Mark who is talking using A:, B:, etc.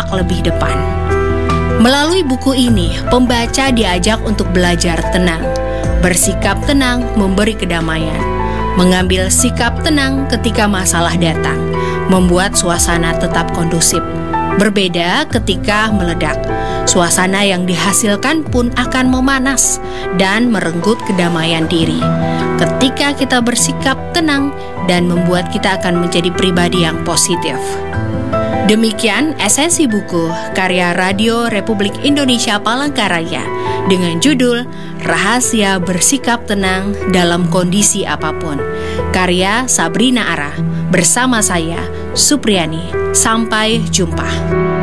A: tampak lebih depan. Melalui buku ini, pembaca diajak untuk belajar tenang, bersikap tenang memberi kedamaian, mengambil sikap tenang ketika masalah datang, membuat suasana tetap kondusif. Berbeda ketika meledak, suasana yang dihasilkan pun akan memanas dan merenggut kedamaian diri. Ketika kita bersikap tenang dan membuat kita akan menjadi pribadi yang positif. Demikian esensi buku karya Radio Republik Indonesia Palangkaraya dengan judul Rahasia Bersikap Tenang Dalam Kondisi Apapun, karya Sabrina Ara, bersama saya Supriyani. Sampai jumpa.